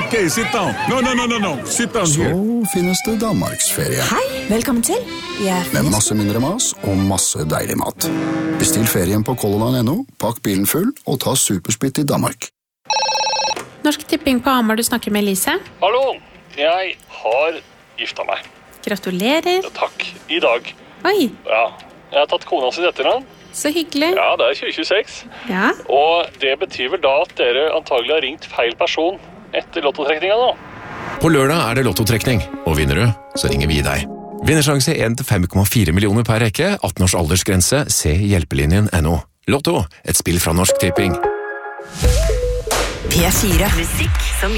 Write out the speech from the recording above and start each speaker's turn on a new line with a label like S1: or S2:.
S1: Okay, sit down. No. Sit down
S2: Så
S1: here.
S2: finnes det Danmarksferie.
S3: Hei, velkommen til.
S2: Med masse mindre mas og masse deilig mat. Bestill ferien på colorline.no, pakk bilen full og ta superspeed til Danmark.
S4: Norsk Tipping på Hamar, du snakker med Elise.
S5: Hallo, jeg har gifta meg.
S4: Gratulerer.
S5: Ja, takk, i dag.
S4: Oi,
S5: Ja, jeg har tatt kona sitt etternavn.
S4: så hyggelig.
S5: Ja, det er 2026.
S4: Ja,
S5: Og det betyr vel da at dere antagelig har ringt feil person etter lottotrekninga nå.
S6: På lørdag er det lottotrekning, og vinner du, så ringer vi deg. Vinnersjanse 1-5,4 millioner per rekke, 18 års aldersgrense, se hjelpelinjen.no. Lotto, et spill fra Norsk Tipping.
S3: P4.
S7: Musikk som